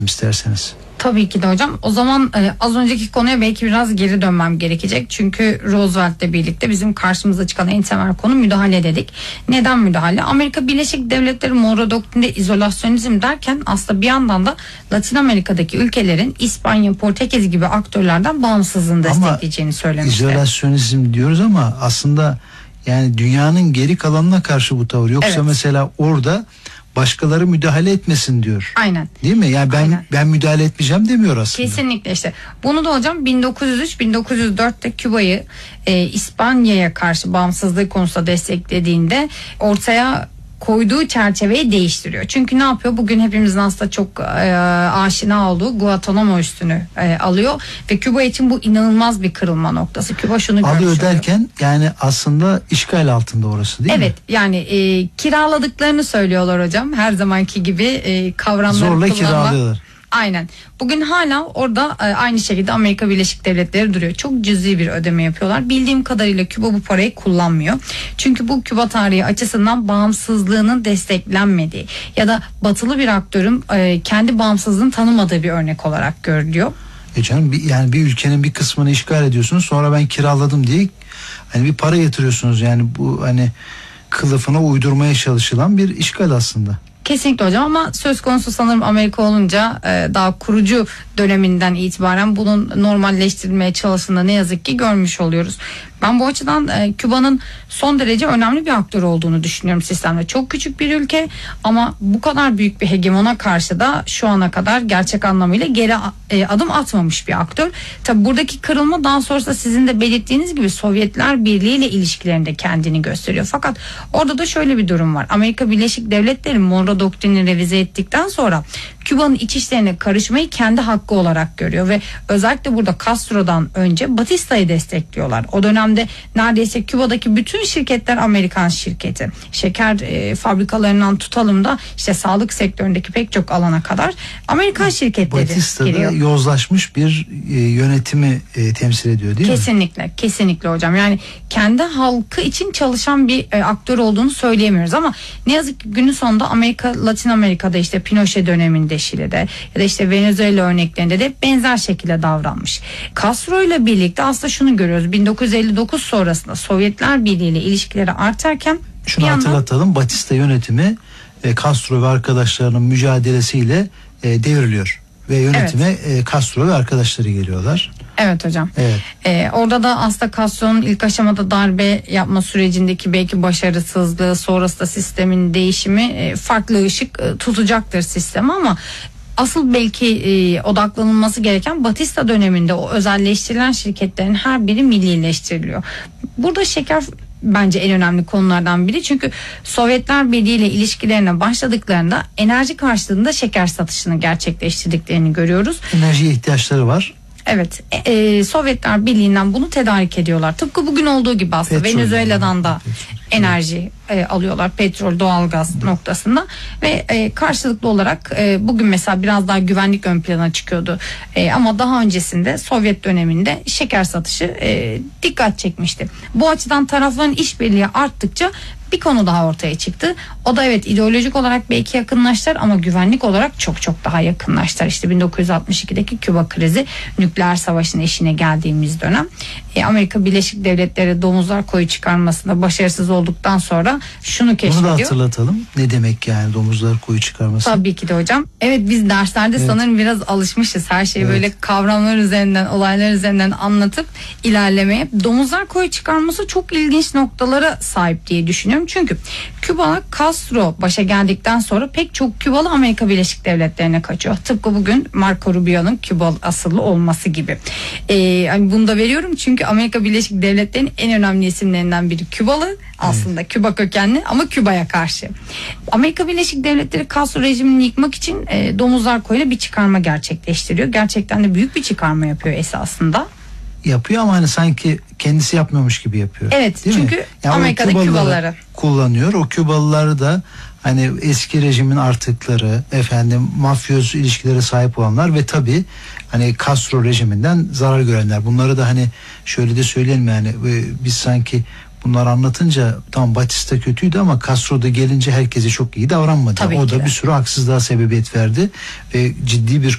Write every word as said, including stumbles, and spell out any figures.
isterseniz. Tabii ki de hocam. O zaman e, az önceki konuya belki biraz geri dönmem gerekecek. Çünkü Roosevelt'le birlikte bizim karşımıza çıkan en temel konu müdahale dedik. Neden müdahale? Amerika Birleşik Devletleri Monroe Doktrini'nde izolasyonizm derken aslında bir yandan da Latin Amerika'daki ülkelerin İspanya, Portekiz gibi aktörlerden bağımsızlığını destekleyeceğini söylemişti. İzolasyonizm diyoruz ama aslında yani dünyanın geri kalanına karşı bu tavır. Yoksa evet. mesela orada başkaları müdahale etmesin diyor. Aynen. Değil mi? Yani ben Aynen. ben müdahale etmeyeceğim demiyor aslında. Kesinlikle işte. Bunu da hocam bin dokuz yüz üç bin dokuz yüz dörtte Küba'yı e, İspanya'ya karşı bağımsızlığı konusunda desteklediğinde ortaya koyduğu çerçeveyi değiştiriyor. Çünkü ne yapıyor? Bugün hepimizin aslında çok e, aşina olduğu Guantanamo üstünü e, alıyor ve Küba için bu inanılmaz bir kırılma noktası. Küba şunu alıyor derken yani aslında işgal altında orası değil evet, mi? Evet. Yani e, kiraladıklarını söylüyorlar hocam. Her zamanki gibi e, kavramları zorla kullanmak. kiralıyorlar. Aynen. Bugün hala orada e, aynı şekilde Amerika Birleşik Devletleri duruyor. Çok cüzi bir ödeme yapıyorlar. Bildiğim kadarıyla Küba bu parayı kullanmıyor. Çünkü bu Küba tarihi açısından bağımsızlığının desteklenmediği ya da batılı bir aktörün e, kendi bağımsızlığını tanımadığı bir örnek olarak görülüyor. E canım bir, yani bir ülkenin bir kısmını işgal ediyorsunuz, sonra ben kiraladım diye hani bir para yatırıyorsunuz. Yani bu hani kılıfına uydurmaya çalışılan bir işgal aslında. Kesinlikle hocam ama söz konusu sanırım Amerika olunca e, daha kurucu döneminden itibaren bunun normalleştirilmeye çalıştığında ne yazık ki görmüş oluyoruz. Ben bu açıdan e, Küba'nın son derece önemli bir aktör olduğunu düşünüyorum sistemde. Çok küçük bir ülke ama bu kadar büyük bir hegemona karşı da şu ana kadar gerçek anlamıyla geri e, adım atmamış bir aktör. Tabi buradaki kırılma daha sonrasında sizin de belirttiğiniz gibi Sovyetler Birliği ile ilişkilerinde kendini gösteriyor. Fakat orada da şöyle bir durum var. Amerika Birleşik Devletleri Monroe Doktrinini revize ettikten sonra Küba'nın iç işlerine karışmayı kendi hakkı olarak görüyor ve özellikle burada Castro'dan önce Batista'yı destekliyorlar. O dönemde neredeyse Küba'daki bütün şirketler Amerikan şirketi. Şeker e, fabrikalarından tutalım da işte sağlık sektöründeki pek çok alana kadar Amerikan şirketleri Batista'da giriyor. Yozlaşmış bir e, yönetimi e, temsil ediyor değil kesinlikle, mi? Kesinlikle, kesinlikle hocam. Yani kendi halkı için çalışan bir e, aktör olduğunu söyleyemiyoruz ama ne yazık ki günün sonunda Amerika, Latin Amerika'da işte Pinochet döneminde Şili'de ya da işte Venezuela örneklerinde de benzer şekilde davranmış. Castro ile birlikte aslında şunu görüyoruz. bin dokuz yüz elli dokuz sonrasında Sovyetler Birliği ile ilişkileri artarken şunu hatırlatalım, yandan... Batista yönetimi e, Castro ve arkadaşlarının mücadelesiyle e, devriliyor ve yönetime evet. e, Castro ve arkadaşları geliyorlar. Evet hocam. Evet. Ee, orada da aslında Castro'nun ilk aşamada darbe yapma sürecindeki belki başarısızlığı, sonrasında sistemin değişimi e, farklı ışık e, tutacaktır sistemi ama asıl belki e, odaklanılması gereken Batista döneminde o özelleştirilen şirketlerin her biri millileştiriliyor. Burada şeker bence en önemli konulardan biri. Çünkü Sovyetler Birliği ile ilişkilerine başladıklarında enerji karşılığında şeker satışını gerçekleştirdiklerini görüyoruz. Enerjiye ihtiyaçları var. Evet, e, e, Sovyetler Birliği'nden bunu tedarik ediyorlar. Tıpkı bugün olduğu gibi aslında petrol Venezuela'dan da petrol. enerji e, alıyorlar, petrol, doğalgaz evet. noktasında ve e, karşılıklı olarak e, bugün mesela biraz daha güvenlik ön plana çıkıyordu. E, ama daha öncesinde Sovyet döneminde şeker satışı e, dikkat çekmişti. Bu açıdan tarafların işbirliği arttıkça bir konu daha ortaya çıktı. O da evet ideolojik olarak belki yakınlaştılar ama güvenlik olarak çok çok daha yakınlaştılar. İşte bin dokuz yüz altmış ikideki Küba krizi, nükleer savaşın eşiğine geldiğimiz dönem. E, Amerika Birleşik Devletleri domuzlar koyu çıkarmasında başarısız olduktan sonra şunu keşfediyor. Bunu da hatırlatalım. Ne demek yani domuzlar koyu çıkarması? Tabii ki de hocam. Evet biz derslerde evet. sanırım biraz alışmışız. Her şeyi evet. böyle kavramlar üzerinden, olaylar üzerinden anlatıp ilerlemeye. Domuzlar koyu çıkarması çok ilginç noktalara sahip diye düşünüyorum. Çünkü Küba, Castro başa geldikten sonra pek çok Kübalı Amerika Birleşik Devletleri'ne kaçıyor. Tıpkı bugün Marco Rubio'nun Küba asıllı olması gibi. Ee, hani bunu da veriyorum çünkü Amerika Birleşik Devletleri'nin en önemli isimlerinden biri Kübalı. Aslında evet. Küba kökenli ama Küba'ya karşı. Amerika Birleşik Devletleri Castro rejimini yıkmak için e, domuzlar koyuyla bir çıkarma gerçekleştiriyor. Gerçekten de büyük bir çıkarma yapıyor esasında. Yapıyor ama hani sanki kendisi yapmıyormuş gibi yapıyor. Evet değil çünkü yani Amerika'da Kübalıları kullanıyor. O Kübalıları da hani eski rejimin artıkları, efendim mafyoz ilişkilere sahip olanlar ve tabii hani Castro rejiminden zarar görenler. Bunları da hani şöyle de söyleyelim yani biz sanki bunlar anlatınca tamam Batista kötüydü ama Castro da gelince herkese çok iyi davranmadı. Tabii o ki da de. bir sürü haksızlığa sebebiyet verdi ve ciddi bir